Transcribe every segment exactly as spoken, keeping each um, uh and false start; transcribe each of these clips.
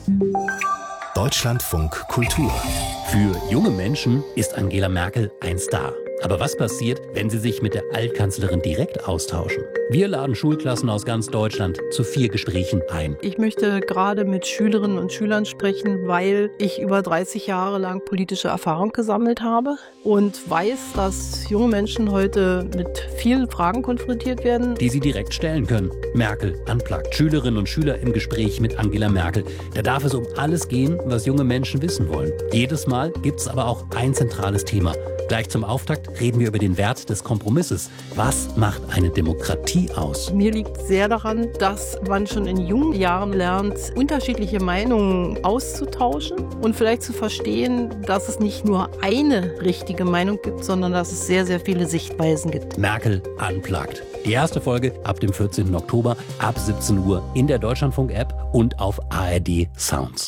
Deutschlandfunk Kultur. Für junge Menschen ist Angela Merkel ein Star. Aber was passiert, wenn sie sich mit der Altkanzlerin direkt austauschen? Wir laden Schulklassen aus ganz Deutschland zu vier Gesprächen ein. Ich möchte gerade mit Schülerinnen und Schülern sprechen, weil ich über dreißig Jahre lang politische Erfahrung gesammelt habe und weiß, dass junge Menschen heute mit vielen Fragen konfrontiert werden, die sie direkt stellen können. Merkel unplugged. Schülerinnen und Schüler im Gespräch mit Angela Merkel. Da darf es um alles gehen, was junge Menschen wissen wollen. Jedes Mal gibt es aber auch ein zentrales Thema. Gleich zum Auftakt reden wir über den Wert des Kompromisses. Was macht eine Demokratie aus? Mir liegt sehr daran, dass man schon in jungen Jahren lernt, unterschiedliche Meinungen auszutauschen und vielleicht zu verstehen, dass es nicht nur eine richtige Meinung gibt, sondern dass es sehr, sehr viele Sichtweisen gibt. Merkel unplugged. Die erste Folge ab dem vierzehnten Oktober ab siebzehn Uhr in der Deutschlandfunk-App und auf A R D Sounds.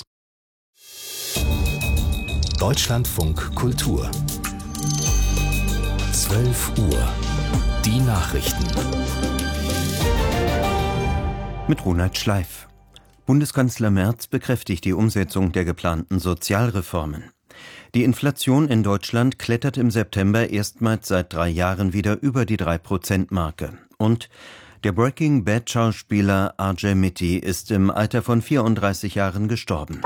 Deutschlandfunk Kultur. zwölf Uhr. Die Nachrichten. Mit Ronald Schleif. Bundeskanzler Merz bekräftigt die Umsetzung der geplanten Sozialreformen. Die Inflation in Deutschland klettert im September erstmals seit drei Jahren wieder über die drei Prozent Marke. Und der Breaking Bad-Schauspieler Arjay Mitti ist im Alter von vierunddreißig Jahren gestorben.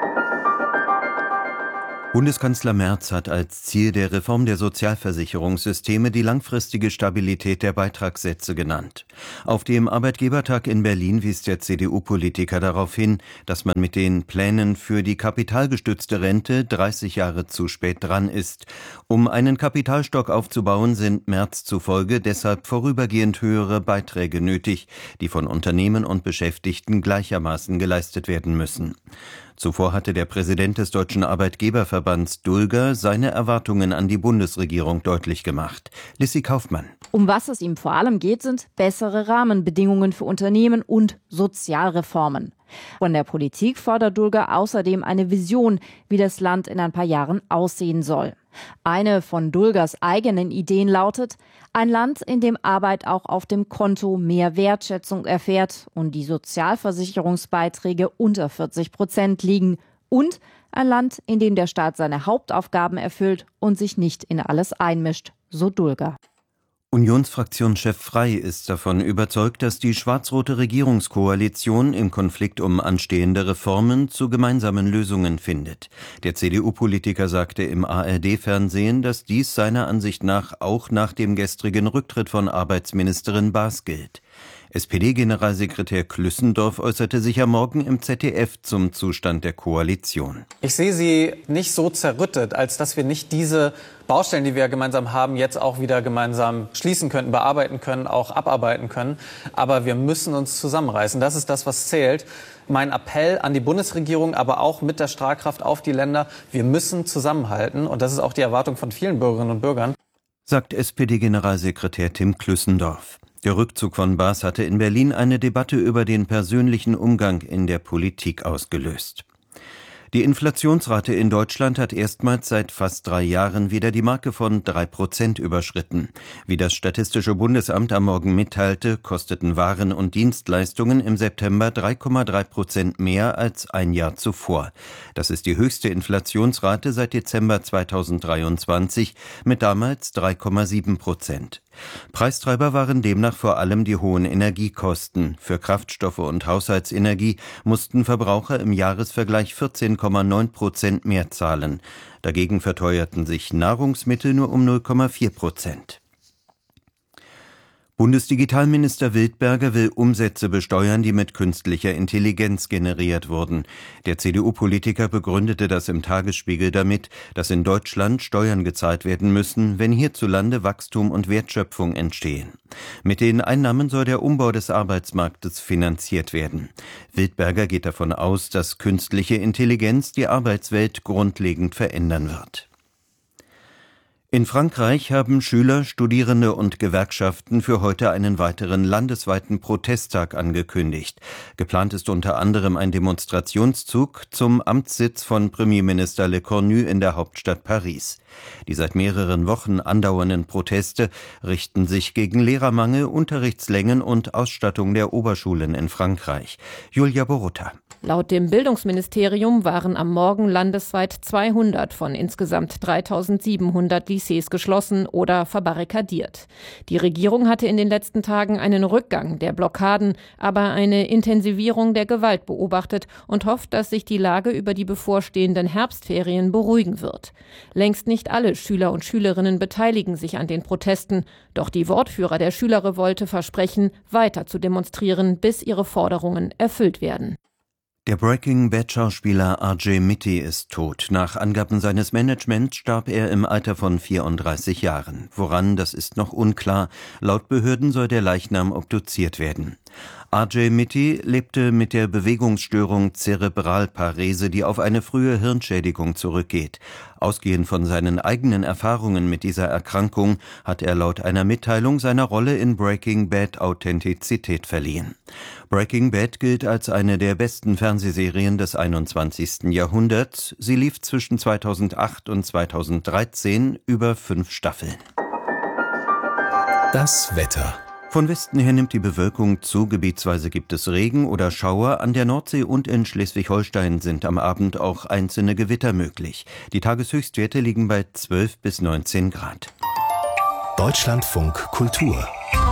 Bundeskanzler Merz hat als Ziel der Reform der Sozialversicherungssysteme die langfristige Stabilität der Beitragssätze genannt. Auf dem Arbeitgebertag in Berlin wies der C D U-Politiker darauf hin, dass man mit den Plänen für die kapitalgestützte Rente dreißig Jahre zu spät dran ist. Um einen Kapitalstock aufzubauen, sind Merz zufolge deshalb vorübergehend höhere Beiträge nötig, die von Unternehmen und Beschäftigten gleichermaßen geleistet werden müssen. Zuvor hatte der Präsident des Deutschen Arbeitgeberverbands Dulger seine Erwartungen an die Bundesregierung deutlich gemacht. Lissi Kaufmann. Um was es ihm vor allem geht, sind bessere Rahmenbedingungen für Unternehmen und Sozialreformen. Von der Politik fordert Dulger außerdem eine Vision, wie das Land in ein paar Jahren aussehen soll. Eine von Dulgers eigenen Ideen lautet: ein Land, in dem Arbeit auch auf dem Konto mehr Wertschätzung erfährt und die Sozialversicherungsbeiträge unter vierzig Prozent liegen. Und ein Land, in dem der Staat seine Hauptaufgaben erfüllt und sich nicht in alles einmischt, so Dulger. Unionsfraktionschef Frey ist davon überzeugt, dass die schwarz-rote Regierungskoalition im Konflikt um anstehende Reformen zu gemeinsamen Lösungen findet. Der C D U-Politiker sagte im A R D-Fernsehen, dass dies seiner Ansicht nach auch nach dem gestrigen Rücktritt von Arbeitsministerin Baas gilt. S P D-Generalsekretär Klüssendorf äußerte sich am Morgen im Z D F zum Zustand der Koalition. Ich sehe sie nicht so zerrüttet, als dass wir nicht diese Baustellen, die wir gemeinsam haben, jetzt auch wieder gemeinsam schließen könnten, bearbeiten können, auch abarbeiten können. Aber wir müssen uns zusammenreißen. Das ist das, was zählt. Mein Appell an die Bundesregierung, aber auch mit der Strahlkraft auf die Länder: Wir müssen zusammenhalten. Und das ist auch die Erwartung von vielen Bürgerinnen und Bürgern, sagt S P D-Generalsekretär Tim Klüssendorf. Der Rückzug von Baas hatte in Berlin eine Debatte über den persönlichen Umgang in der Politik ausgelöst. Die Inflationsrate in Deutschland hat erstmals seit fast drei Jahren wieder die Marke von drei Prozent überschritten. Wie das Statistische Bundesamt am Morgen mitteilte, kosteten Waren und Dienstleistungen im September drei Komma drei Prozent mehr als ein Jahr zuvor. Das ist die höchste Inflationsrate seit Dezember zweitausenddreiundzwanzig mit damals drei Komma sieben Prozent. Preistreiber waren demnach vor allem die hohen Energiekosten. Für Kraftstoffe und Haushaltsenergie mussten Verbraucher im Jahresvergleich vierzehn Komma neun Prozent mehr zahlen. Dagegen verteuerten sich Nahrungsmittel nur um null Komma vier Prozent. Bundesdigitalminister Wildberger will Umsätze besteuern, die mit künstlicher Intelligenz generiert wurden. Der C D U-Politiker begründete das im Tagesspiegel damit, dass in Deutschland Steuern gezahlt werden müssen, wenn hierzulande Wachstum und Wertschöpfung entstehen. Mit den Einnahmen soll der Umbau des Arbeitsmarktes finanziert werden. Wildberger geht davon aus, dass künstliche Intelligenz die Arbeitswelt grundlegend verändern wird. In Frankreich haben Schüler, Studierende und Gewerkschaften für heute einen weiteren landesweiten Protesttag angekündigt. Geplant ist unter anderem ein Demonstrationszug zum Amtssitz von Premierminister Le Cornu in der Hauptstadt Paris. Die seit mehreren Wochen andauernden Proteste richten sich gegen Lehrermangel, Unterrichtslängen und Ausstattung der Oberschulen in Frankreich. Julia Borutta. Laut dem Bildungsministerium waren am Morgen landesweit zweihundert von insgesamt dreitausendsiebenhundert Lycées geschlossen oder verbarrikadiert. Die Regierung hatte in den letzten Tagen einen Rückgang der Blockaden, aber eine Intensivierung der Gewalt beobachtet und hofft, dass sich die Lage über die bevorstehenden Herbstferien beruhigen wird. Längst nicht alle Schüler und Schülerinnen beteiligen sich an den Protesten, doch die Wortführer der Schülerrevolte versprechen, weiter zu demonstrieren, bis ihre Forderungen erfüllt werden. Der Breaking Bad-Schauspieler R J Mitte ist tot. Nach Angaben seines Managements starb er im Alter von vierunddreißig Jahren. Woran, das ist noch unklar. Laut Behörden soll der Leichnam obduziert werden. R J Mitte lebte mit der Bewegungsstörung Zerebralparese, die auf eine frühe Hirnschädigung zurückgeht. Ausgehend von seinen eigenen Erfahrungen mit dieser Erkrankung hat er laut einer Mitteilung seiner Rolle in Breaking Bad Authentizität verliehen. Breaking Bad gilt als eine der besten Fernsehserien des einundzwanzigsten Jahrhunderts. Sie lief zwischen zweitausendacht und zweitausenddreizehn über fünf Staffeln. Das Wetter. Von Westen her nimmt die Bewölkung zu, gebietsweise gibt es Regen oder Schauer. An der Nordsee und in Schleswig-Holstein sind am Abend auch einzelne Gewitter möglich. Die Tageshöchstwerte liegen bei zwölf bis neunzehn Grad. Deutschlandfunk Kultur.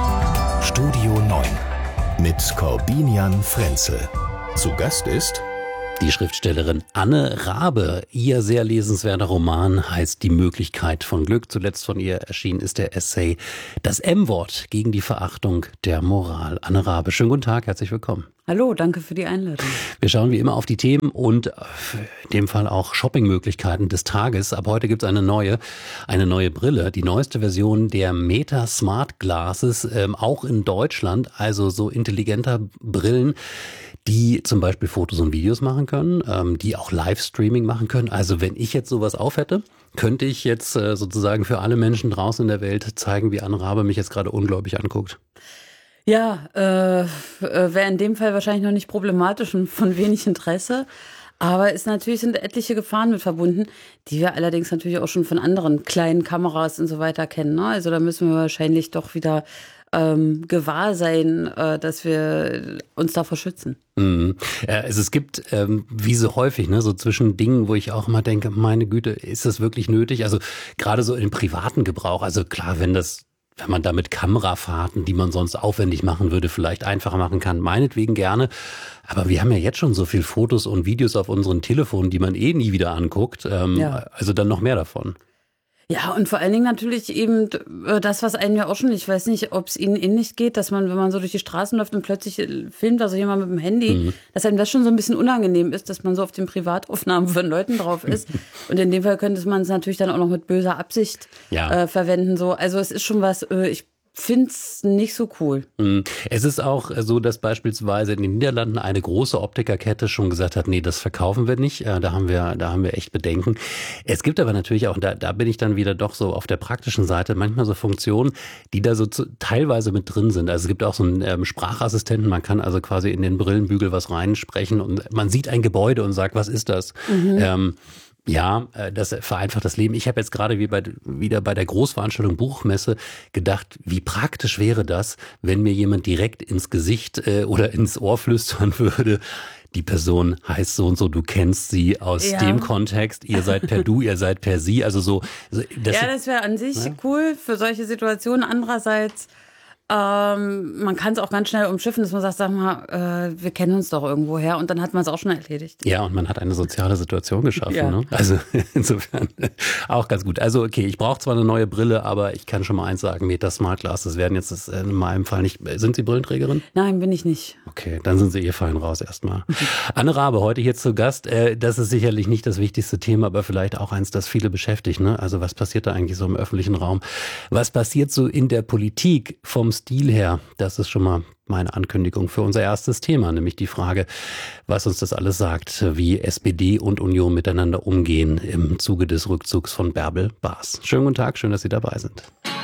Studio neun mit Corbinian Frenzel. Zu Gast ist die Schriftstellerin Anne Rabe. Ihr sehr lesenswerter Roman heißt Die Möglichkeit von Glück. Zuletzt von ihr erschienen ist der Essay Das M-Wort gegen die Verachtung der Moral. Anne Rabe, schönen guten Tag, herzlich willkommen. Hallo, danke für die Einladung. Wir schauen wie immer auf die Themen und in dem Fall auch Shoppingmöglichkeiten des Tages. Ab heute gibt es eine neue, eine neue Brille, die neueste Version der Meta Smart Glasses, ähm, auch in Deutschland, also so intelligenter Brillen, die zum Beispiel Fotos und Videos machen können, ähm, die auch Livestreaming machen können. Also wenn ich jetzt sowas aufhätte, könnte ich jetzt äh, sozusagen für alle Menschen draußen in der Welt zeigen, wie Anne Rabe mich jetzt gerade ungläubig anguckt. Ja, äh, wäre in dem Fall wahrscheinlich noch nicht problematisch und von wenig Interesse. Aber es natürlich sind etliche Gefahren mit verbunden, die wir allerdings natürlich auch schon von anderen kleinen Kameras und so weiter kennen. Ne? Also da müssen wir wahrscheinlich doch wieder ähm, gewahr sein, äh, dass wir uns davor schützen. Mhm. Ja, also es gibt, ähm, wie so häufig, ne, so zwischen Dingen, wo ich auch immer denke, meine Güte, ist das wirklich nötig? Also gerade so im privaten Gebrauch, also klar, wenn das wenn man damit Kamerafahrten, die man sonst aufwendig machen würde, vielleicht einfacher machen kann, meinetwegen gerne. Aber wir haben ja jetzt schon so viel Fotos und Videos auf unseren Telefonen, die man eh nie wieder anguckt. Ähm, ja. Also dann noch mehr davon. Ja, und vor allen Dingen natürlich eben das, was einem ja auch schon, ich weiß nicht, ob es Ihnen ähnlich geht, dass man, wenn man so durch die Straßen läuft und plötzlich filmt, also jemand mit dem Handy, mhm. dass einem das schon so ein bisschen unangenehm ist, dass man so auf den Privataufnahmen von Leuten drauf ist. Und in dem Fall könnte man es natürlich dann auch noch mit böser Absicht ja. äh, verwenden. So. Also es ist schon was, äh, ich finde es nicht so cool. Es ist auch so, dass beispielsweise in den Niederlanden eine große Optikerkette schon gesagt hat, nee, das verkaufen wir nicht. Da haben wir, da haben wir echt Bedenken. Es gibt aber natürlich auch, da, da bin ich dann wieder doch so auf der praktischen Seite, manchmal so Funktionen, die da so zu, teilweise mit drin sind. Also es gibt auch so einen ähm, Sprachassistenten, man kann also quasi in den Brillenbügel was reinsprechen und man sieht ein Gebäude und sagt, was ist das? Mhm. Ähm, Ja, das vereinfacht das Leben. Ich habe jetzt gerade wie bei, wieder bei der Großveranstaltung Buchmesse gedacht, wie praktisch wäre das, wenn mir jemand direkt ins Gesicht äh, oder ins Ohr flüstern würde, die Person heißt so und so, du kennst sie aus ja. dem Kontext, ihr seid per du, ihr seid per sie, also so. Das, ja, das wäre an sich ne? cool für solche Situationen. Andererseits Ähm, man kann es auch ganz schnell umschiffen, dass man sagt, sag mal, äh, wir kennen uns doch irgendwo her und dann hat man es auch schon erledigt. Ja, und man hat eine soziale Situation geschaffen. Ja. Ne? Also insofern auch ganz gut. Also okay, ich brauche zwar eine neue Brille, aber ich kann schon mal eins sagen, Meta Smart Glasses werden jetzt in meinem Fall nicht. Sind Sie Brillenträgerin? Nein, bin ich nicht. Okay, dann sind Sie ihr fein raus erstmal. Anne Rabe, heute hier zu Gast. Äh, das ist sicherlich nicht das wichtigste Thema, aber vielleicht auch eins, das viele beschäftigt. Ne? Also was passiert da eigentlich so im öffentlichen Raum? Was passiert so in der Politik vom Stil her? Das ist schon mal meine Ankündigung für unser erstes Thema, nämlich die Frage, was uns das alles sagt, wie S P D und Union miteinander umgehen im Zuge des Rückzugs von Bärbel Baas. Schönen guten Tag, schön, dass Sie dabei sind.